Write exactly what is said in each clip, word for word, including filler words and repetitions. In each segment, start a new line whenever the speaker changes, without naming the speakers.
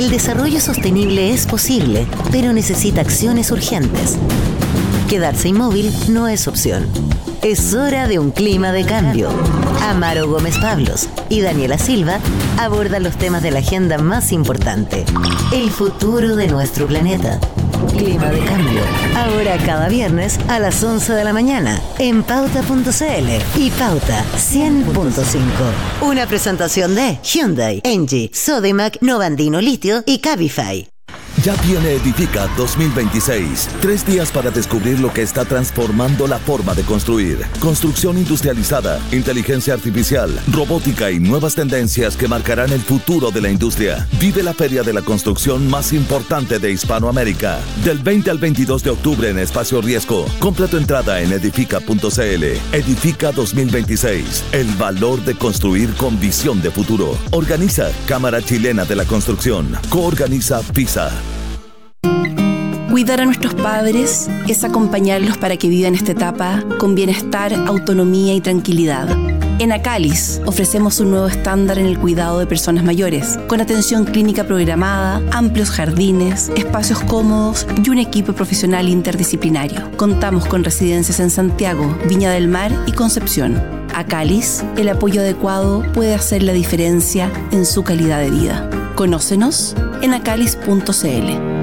El desarrollo sostenible es posible, pero necesita acciones urgentes. Quedarse inmóvil no es opción. Es hora de un clima de cambio. Amaro Gómez Pablos y Daniela Silva abordan los temas de la agenda más importante. El futuro de nuestro planeta. Clima de cambio. Ahora cada viernes a las once de la mañana en pauta punto c l y Pauta cien punto cinco. Una presentación de Hyundai, Engie, Sodimac, Novandino Litio y Cabify.
Ya viene Edifica dos mil veintiséis. Tres días para descubrir lo que está transformando la forma de construir. Construcción industrializada, inteligencia artificial, robótica y nuevas tendencias que marcarán el futuro de la industria. Vive la feria de la construcción más importante de Hispanoamérica. Del veinte al veintidós de octubre en Espacio Riesgo. Compra tu entrada en edifica punto c l. Edifica dos mil veintiséis. El valor de construir con visión de futuro. Organiza Cámara Chilena de la Construcción. Coorganiza PISA.
Cuidar a nuestros padres es acompañarlos para que vivan esta etapa con bienestar, autonomía y tranquilidad. En Acalis ofrecemos un nuevo estándar en el cuidado de personas mayores, con atención clínica programada, amplios jardines, espacios cómodos y un equipo profesional interdisciplinario. Contamos con residencias en Santiago, Viña del Mar y Concepción. Acalis, el apoyo adecuado puede hacer la diferencia en su calidad de vida. Conócenos en acalis punto c l.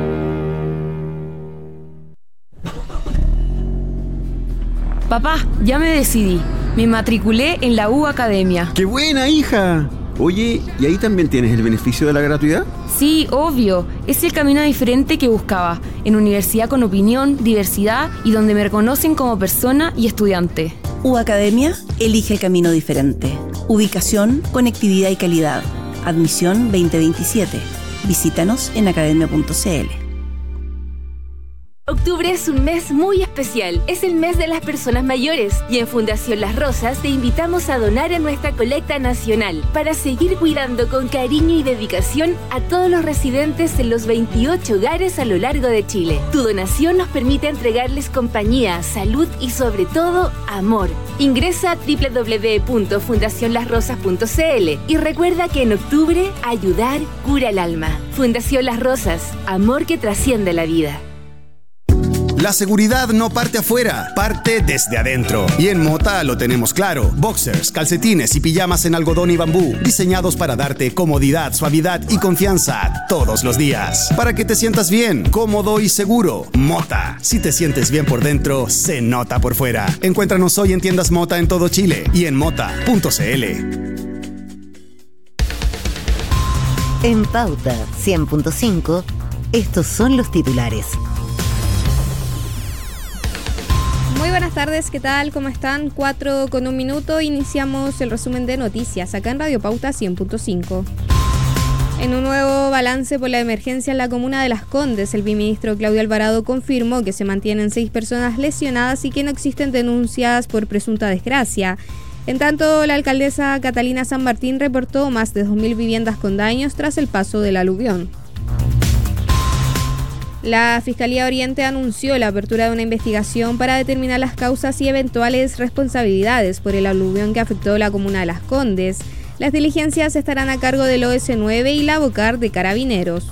Papá, ya me decidí. Me matriculé en la U Academia.
¡Qué buena, hija! Oye, ¿y ahí también tienes el beneficio de la gratuidad?
Sí, obvio. Es el camino diferente que buscaba. En universidad con opinión, diversidad y donde me reconocen como persona y estudiante.
U Academia elige el camino diferente. Ubicación, conectividad y calidad. Admisión veinte veintisiete. Visítanos en academia punto c l.
Octubre es un mes muy especial, es el mes de las personas mayores y en Fundación Las Rosas te invitamos a donar en nuestra colecta nacional para seguir cuidando con cariño y dedicación a todos los residentes en los veintiocho hogares a lo largo de Chile. Tu donación nos permite entregarles compañía, salud y sobre todo amor. Ingresa a doble u doble u doble u punto fundación las rosas punto c l y recuerda que en octubre ayudar cura el alma. Fundación Las Rosas, amor que trasciende la vida.
La seguridad no parte afuera, parte desde adentro. Y en Mota lo tenemos claro. Boxers, calcetines y pijamas en algodón y bambú, diseñados para darte comodidad, suavidad y confianza todos los días. Para que te sientas bien, cómodo y seguro. Mota. Si te sientes bien por dentro, se nota por fuera. Encuéntranos hoy en tiendas Mota en todo Chile y en mota punto c l.
En Pauta cien punto cinco, estos son los titulares.
Muy buenas tardes, ¿qué tal? ¿Cómo están? Cuatro con un minuto, iniciamos el resumen de noticias acá en Radio Pauta cien punto cinco. En un nuevo balance por la emergencia en la comuna de Las Condes, el viceministro Claudio Alvarado confirmó que se mantienen seis personas lesionadas y que no existen denuncias por presunta desgracia. En tanto, la alcaldesa Catalina San Martín reportó más de dos mil viviendas con daños tras el paso del aluvión. La Fiscalía Oriente anunció la apertura de una investigación para determinar las causas y eventuales responsabilidades por el aluvión que afectó la comuna de Las Condes. Las diligencias estarán a cargo del O S nueve y la Bocar de Carabineros.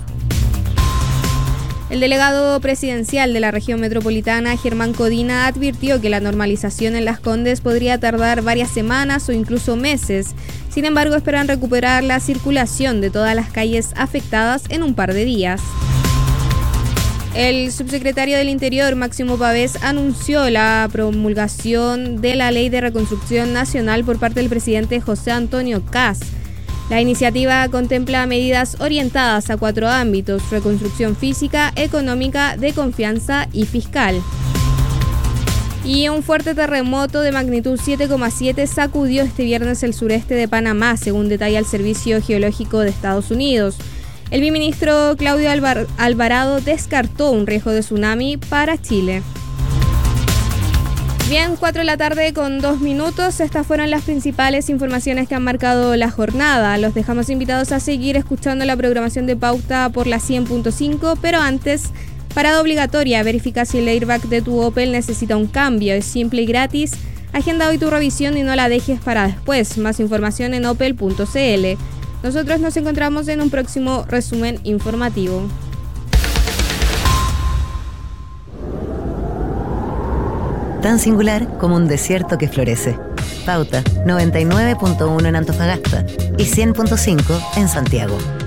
El delegado presidencial de la región metropolitana, Germán Codina, advirtió que la normalización en Las Condes podría tardar varias semanas o incluso meses. Sin embargo, esperan recuperar la circulación de todas las calles afectadas en un par de días. El subsecretario del Interior, Máximo Pavés, anunció la promulgación de la Ley de Reconstrucción Nacional por parte del presidente José Antonio Kast. La iniciativa contempla medidas orientadas a cuatro ámbitos: reconstrucción física, económica, de confianza y fiscal. Y un fuerte terremoto de magnitud siete coma siete sacudió este viernes el sureste de Panamá, según detalla el Servicio Geológico de Estados Unidos. El viceministro Claudio Alvar- Alvarado descartó un riesgo de tsunami para Chile. Bien, cuatro de la tarde con dos minutos. Estas fueron las principales informaciones que han marcado la jornada. Los dejamos invitados a seguir escuchando la programación de Pauta por la cien punto cinco, pero antes, parada obligatoria. Verifica si el airbag de tu Opel necesita un cambio. Es simple y gratis. Agenda hoy tu revisión y no la dejes para después. Más información en opel punto c l. Nosotros nos encontramos en un próximo resumen informativo.
Tan singular como un desierto que florece. Pauta noventa y nueve punto uno en Antofagasta y cien punto cinco en Santiago.